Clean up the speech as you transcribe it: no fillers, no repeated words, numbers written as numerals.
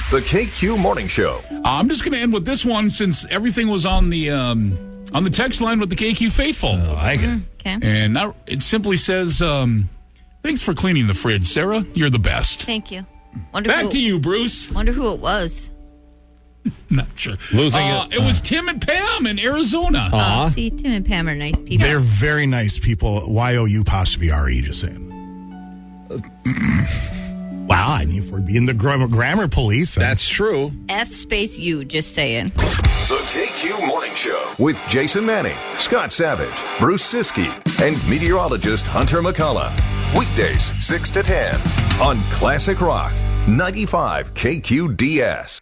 The KQ Morning Show. I'm just going to end with this one since everything was on the text line with the KQ faithful. I like it. Okay. And now it simply says, thanks for cleaning the fridge, Sarah. You're the best. Thank you. Wonder Back to you, Bruce. Wonder who it was. Not sure. Losing it. It was Tim and Pam in Arizona. See, Tim and Pam are nice people. They're very nice people. Y-O-U-R-E, just saying. Wow, I mean, for being the grammar police. That's true. F-U, just saying. The KQ Morning Show with Jason Manning, Scott Savage, Bruce Siskey, and meteorologist Hunter McCullough. Weekdays 6 to 10 on Classic Rock 95 KQDS.